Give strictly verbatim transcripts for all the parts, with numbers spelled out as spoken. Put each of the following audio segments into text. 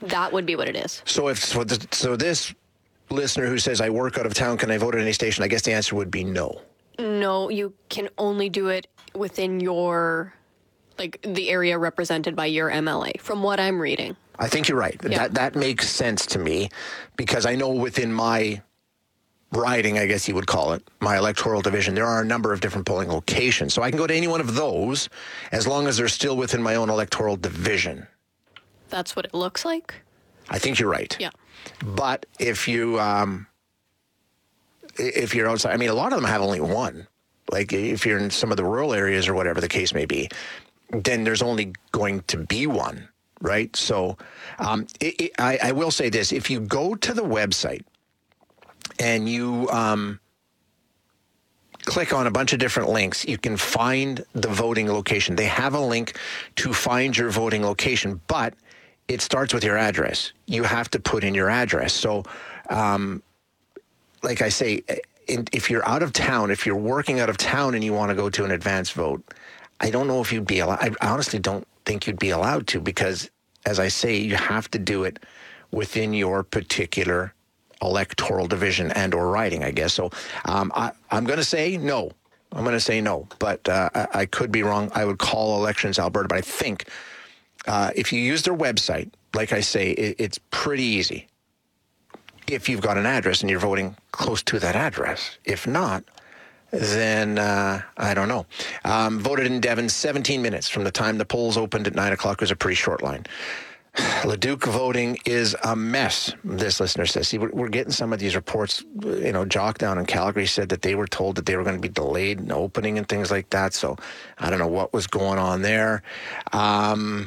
That would be what it is. So if so, the, so this listener who says, I work out of town, can I vote at any station? I guess the answer would be no. No, you can only do it within your, like, the area represented by your M L A, from what I'm reading. I think you're right. Yeah. That that makes sense to me, because I know within my riding, I guess you would call it, my electoral division, there are a number of different polling locations. So I can go to any one of those as long as they're still within my own electoral division. That's what it looks like? I think you're right. Yeah. But if you, um, if you're outside, I mean, a lot of them have only one. Like if you're in some of the rural areas or whatever the case may be, then there's only going to be one, right? So um, it, it, I, I will say this. If you go to the website and you um, click on a bunch of different links, you can find the voting location. They have a link to find your voting location, but it starts with your address. You have to put in your address. So, um, like I say, in, if you're out of town, if you're working out of town and you want to go to an advance vote, I don't know if you'd be allowed. I honestly don't think you'd be allowed to, because, as I say, you have to do it within your particular electoral division and or riding, I guess. So um, I, I'm going to say no. I'm going to say no, but uh, I, I could be wrong. I would call Elections Alberta, but I think uh, if you use their website, like I say, it, it's pretty easy. If you've got an address and you're voting close to that address. If not, then uh, I don't know. Um, voted in Devon seventeen minutes from the time the polls opened at nine o'clock. Was a pretty short line. Leduc voting is a mess, this listener says. See, we're, we're getting some of these reports. You know, Jock down in Calgary said that they were told that they were going to be delayed in opening and things like that. So I don't know what was going on there. Um,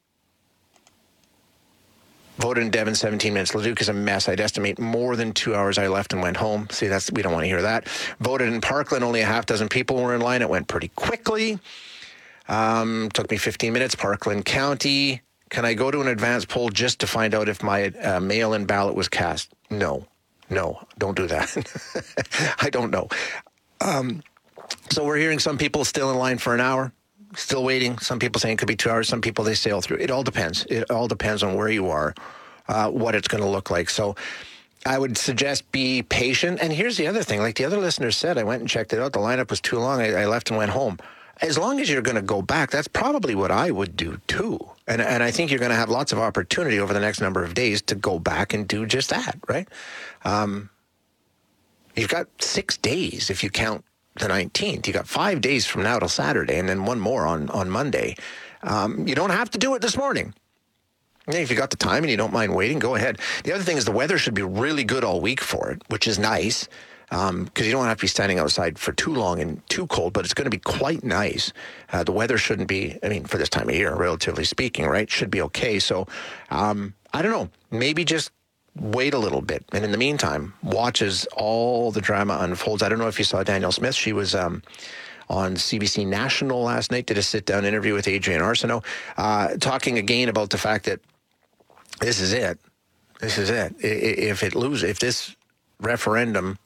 voted in Devon seventeen minutes. Leduc is a mess. I'd estimate more than two hours. I left and went home. See, that's we don't want to hear that. Voted in Parkland. Only a half dozen people were in line. It went pretty quickly. Um, took me fifteen minutes. Parkland County. Can I go to an advance poll just to find out if my uh, mail-in ballot was cast? No. No, don't do that. I don't know. Um, so we're hearing some people still in line for an hour, still waiting. Some people saying it could be two hours. Some people, they sail through. It all depends. It all depends on where you are, uh, what it's going to look like. So I would suggest be patient. And here's the other thing. Like the other listener said, I went and checked it out. The lineup was too long. I, I left and went home. As long as you're going to go back, that's probably what I would do too. And and I think you're going to have lots of opportunity over the next number of days to go back and do just that, right? Um, you've got six days if you count the nineteenth. You got five days from now till Saturday, and then one more on, on Monday. Um, you don't have to do it this morning. And if you got the time and you don't mind waiting, go ahead. The other thing is the weather should be really good all week for it, which is nice. Because um, you don't have to be standing outside for too long and too cold, but it's going to be quite nice. Uh, the weather shouldn't be, I mean, for this time of year, relatively speaking, right? Should be okay. So, um, I don't know. Maybe just wait a little bit. And in the meantime, watch as all the drama unfolds. I don't know if you saw Danielle Smith. She was um, on C B C National last night, did a sit-down interview with Adrian Arsenault, uh, talking again about the fact that this is it. This is it. If it loses, if this referendum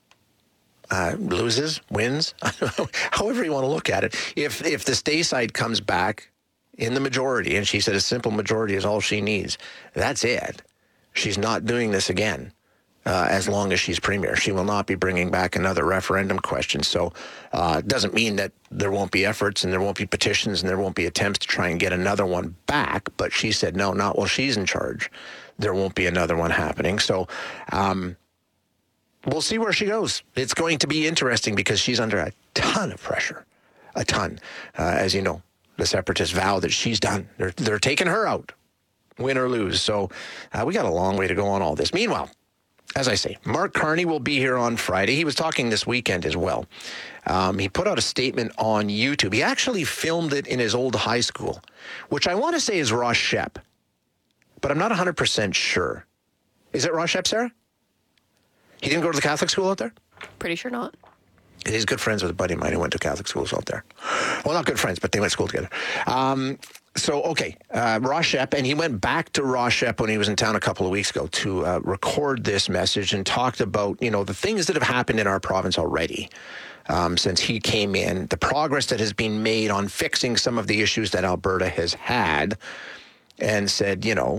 Uh, loses, wins, however you want to look at it. If if the stay side comes back in the majority, and she said a simple majority is all she needs, that's it. She's not doing this again uh, as long as she's premier. She will not be bringing back another referendum question. So uh, it doesn't mean that there won't be efforts and there won't be petitions and there won't be attempts to try and get another one back. But she said, no, not while she's in charge. There won't be another one happening. So, um, we'll see where she goes. It's going to be interesting because she's under a ton of pressure, a ton. Uh, as you know, the separatists vow that she's done. They're, they're taking her out, win or lose. So uh, we got a long way to go on all this. Meanwhile, as I say, Mark Carney will be here on Friday. He was talking this weekend as well. Um, he put out a statement on YouTube. He actually filmed it in his old high school, which I want to say is Ross Shep, but I'm not one hundred percent sure. Is it Ross Shep, Sarah? He didn't go to the Catholic school out there? Pretty sure not. He's good friends with a buddy of mine who went to Catholic schools out there. Well, not good friends, but they went to school together. Um, so, okay, uh, Ross Shep, and he went back to Ross Shep when he was in town a couple of weeks ago to uh, record this message and talked about, you know, the things that have happened in our province already um, since he came in, the progress that has been made on fixing some of the issues that Alberta has had, and said, you know,